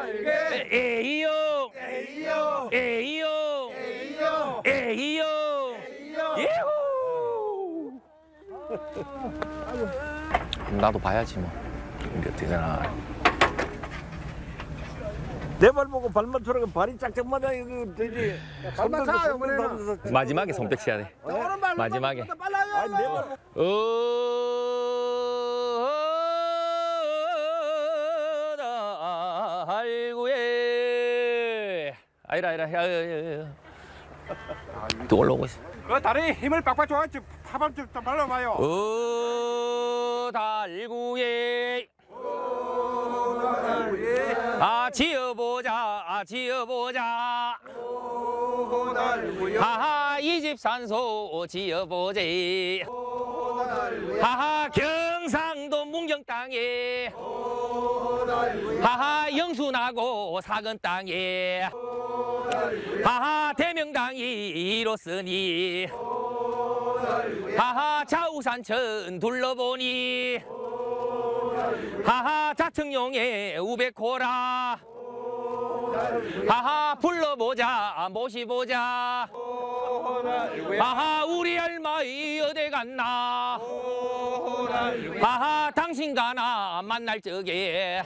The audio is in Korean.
달게 에이요 에이요 에이요 에이요 에이요 예후. 나도 봐야지 뭐. 이게 어떻게잖아. 내 발 보고 발만 쳐라가 발이 짝짝마다 이거 되지. 발만 차요, 이번에는. 마지막에 손뼉 쳐야 돼. 오른발 마지막에. 빨라요. 아니 내발 달구에 아이라 또 올라오고 있어. 그 다리 힘을 빡빡 줘야 파밤 좀 발라봐요. 달구에 지어보자 하하 이 집 산소 지어보지 하하 경상도 문경 땅에 하하 영순하고 사근 땅에 하하 대명당이 이뤘으니 하하 좌우산천 둘러보니 하하 자청용의 우백호라 하하 불러보자 모시보자 하하 우리 할머니 어디 갔나 하하 당신 가나 만날 적에